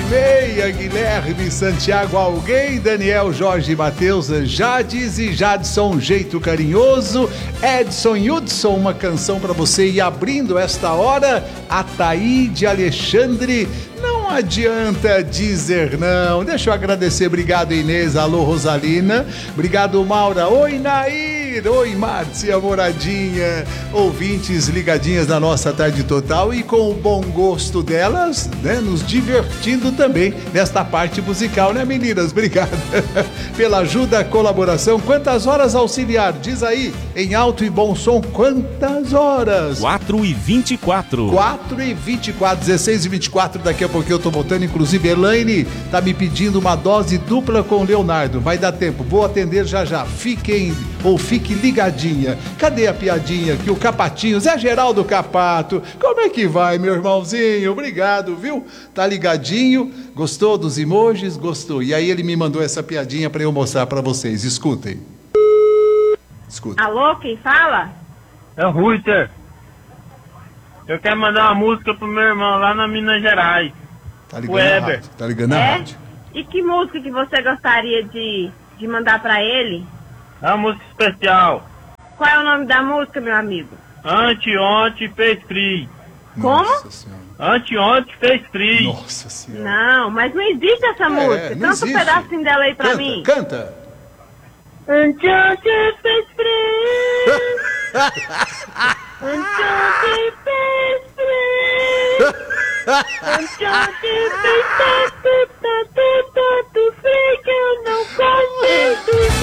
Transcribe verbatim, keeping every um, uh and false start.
meia, Guilherme, Santiago, alguém, Daniel, Jorge, Matheus, Jades e Jadson, um jeito carinhoso, Edson e Hudson, uma canção pra você. E abrindo esta hora, a Taíde Alexandre. Não adianta dizer não. Deixa eu agradecer. Obrigado, Inês. Alô, Rosalina. Obrigado, Maura. Oi, Nair. Oi, Márcia Moradinha. Ouvintes ligadinhas na nossa tarde total e com o bom gosto delas, né? Nos divertindo também nesta parte musical, né, meninas? Obrigado pela ajuda, colaboração. Quantas horas, auxiliar? Diz aí, em alto e bom som, quantas horas? quatro e vinte e quatro. quatro e vinte e quatro, dezesseis e vinte e quatro. Daqui a pouquinho eu tô botando, inclusive Elaine tá me pedindo uma dose dupla com o Leonardo. Vai dar tempo, vou atender já já. Fiquem, ou fique ligadinha. Cadê a piadinha que o Capatinho, Zé Geraldo Capato, como é que vai, meu irmãozinho? Obrigado, viu? Tá ligadinho? Gostou dos emojis? Gostou. E aí ele me mandou essa piadinha pra eu mostrar pra vocês. Escutem. Escutem. Alô, quem fala? É o Ruiter. Eu quero mandar uma música pro meu irmão lá na Minas Gerais. Tá ligando na rádio. Tá ligando na É? rádio. E que música que você gostaria de, de mandar pra ele? É uma música especial. Qual é o nome da música, meu amigo? Anteontem fez frio. Como? Nossa Senhora. Anteontem fez frio. Nossa Senhora. Não, mas não existe essa música. não Canta existe. um pedacinho dela aí pra Canta, mim. canta. Anteontem fez frio. Anteontem fez frio. Anteontem fez frio.